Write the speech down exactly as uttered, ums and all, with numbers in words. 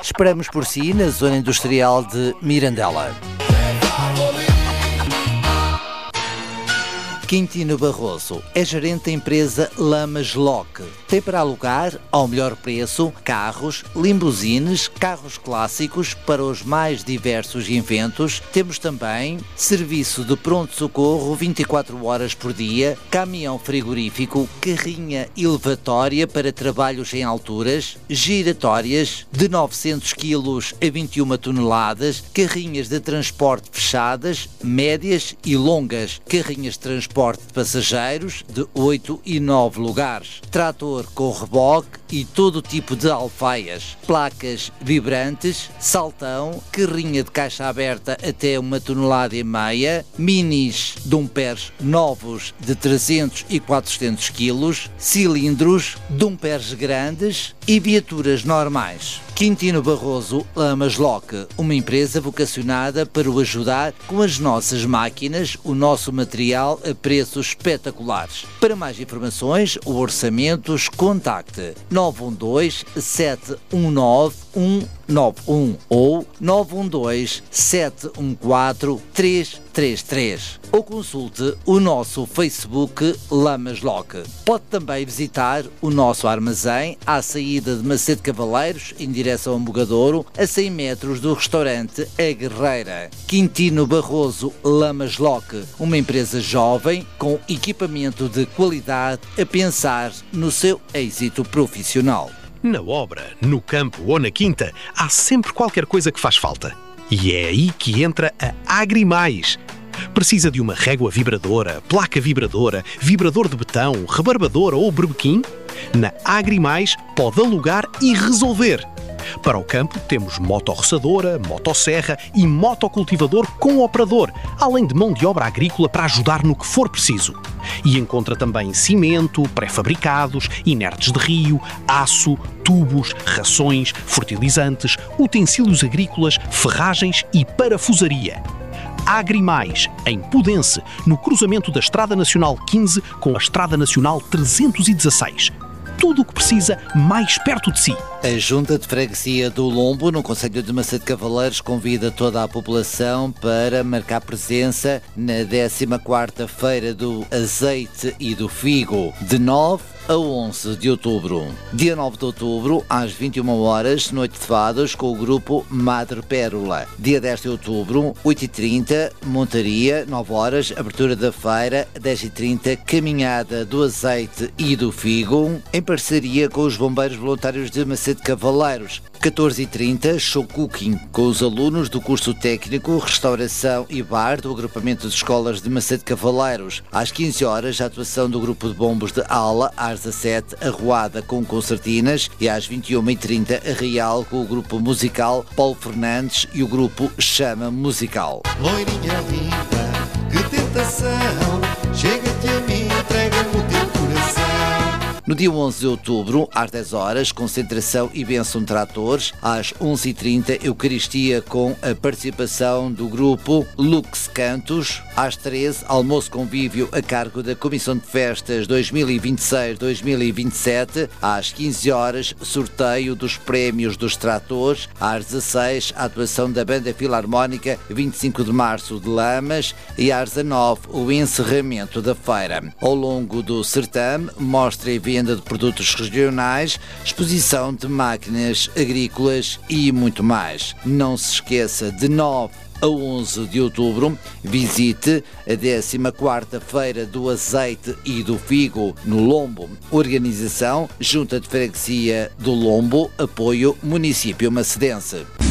Esperamos por si na zona industrial de Mirandela. Quintino Barroso é gerente da empresa Lamas Lock. Tem para alugar, ao melhor preço, carros, limusines, carros clássicos para os mais diversos eventos. Temos também serviço de pronto-socorro vinte e quatro horas por dia, caminhão frigorífico, carrinha elevatória para trabalhos em alturas, giratórias de novecentos quilos a vinte e uma toneladas, carrinhas de transporte fechadas, médias e longas, carrinhas de transporte de passageiros de oito e nove lugares, trator com reboque e todo tipo de alfaias, placas vibrantes, saltão, carrinha de caixa aberta até uma tonelada e meia, minis dumperes novos de trezentos e quatrocentos quilos, cilindros, dumperes grandes e viaturas normais. Quintino Barroso Lamas Lock, uma empresa vocacionada para o ajudar com as nossas máquinas, o nosso material a preços espetaculares. Para mais informações ou orçamentos, contacte nove um dois, sete um nove, um nove um ou nove um dois, sete um quatro, três três três ou consulte o nosso Facebook Lamas Lock. Pode também visitar o nosso armazém à saída de Macedo Cavaleiros, em direção a Mogadouro, a cem metros do restaurante A Guerreira. Quintino Barroso Lamas Lock, uma empresa jovem com equipamento de qualidade a pensar no seu êxito profissional. Na obra, no campo ou na quinta, há sempre qualquer coisa que faz falta. E é aí que entra a Agrimais. Precisa de uma régua vibradora, placa vibradora, vibrador de betão, rebarbadora ou berbequim? Na Agrimais pode alugar e resolver. Para o campo temos motorroçadora, motosserra e motocultivador com operador, além de mão de obra agrícola para ajudar no que for preciso. E encontra também cimento, pré-fabricados, inertes de rio, aço, tubos, rações, fertilizantes, utensílios agrícolas, ferragens e parafusaria. Agrimais, em Pudense, no cruzamento da Estrada Nacional quinze com a Estrada Nacional trezentos e dezasseis. Tudo o que precisa mais perto de si. A Junta de Freguesia do Lombo, no concelho de Macedo Cavaleiros, convida toda a população para marcar presença na décima quarta Feira do Azeite e do Figo, de nove a onze de outubro. Dia nove de outubro, às vinte e uma horas, noite de fados com o grupo Madre Pérola. Dia dez de outubro, oito e trinta, montaria, nove horas, abertura da feira, dez e trinta, caminhada do azeite e do figo, em parceria com os bombeiros voluntários de Macedo Cavaleiros. catorze e trinta, show cooking com os alunos do curso técnico Restauração e Bar do agrupamento de escolas de Macedo Cavaleiros. Às quinze horas, a atuação do grupo de bombos de Ala. Às dezassete, arruada com concertinas e às vinte e uma e trinta, arraial com o grupo musical Paulo Fernandes e o grupo Chama Musical. Loirinha linda, que tentação, chega-te a mim, entrega-me o teu coração. No dia onze de outubro, às dez horas, concentração e bênção de tratores. Às onze e trinta, Eucaristia com a participação do grupo Lux Cantos. Às treze, almoço convívio a cargo da Comissão de Festas dois mil e vinte e seis dois mil e vinte e sete. Às quinze horas, sorteio dos prémios dos tratores. Às dezasseis, a atuação da Banda Filarmónica vinte e cinco de março de Lamas. E às dezanove, o encerramento da feira. Ao longo do certame, mostra e venda de produtos regionais, exposição de máquinas agrícolas e muito mais. Não se esqueça, de nove a onze de outubro, visite a décima quarta Feira do Azeite e do Figo, no Lombo. Organização Junta de Freguesia do Lombo, apoio Município Macedense.